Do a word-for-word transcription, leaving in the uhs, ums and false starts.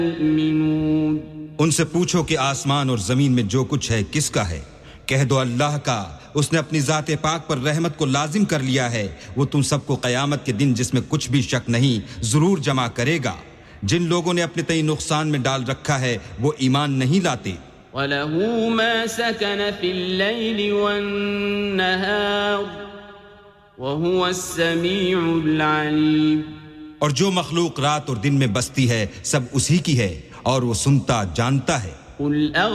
उनसे पूछो कि आसमान और जमीन में जो कुछ है किसका है। कह दो अल्लाह का। उसने अपनी ज़ात पाक पर रहमत को लाजिम कर लिया है। वो तुम सबको क़यामत के दिन जिसमें कुछ भी शक नहीं जरूर जमा करेगा। जिन लोगों ने अपने तई नुकसान में डाल रखा है वो ईमान नहीं लाते। वलहू मा सकन फिल लैलि वन नहार वहुवा अस्समीउल अलीम। और जो मखलूक रात और दिन में बसती है सब उसी की है और वो सुनता जानता है।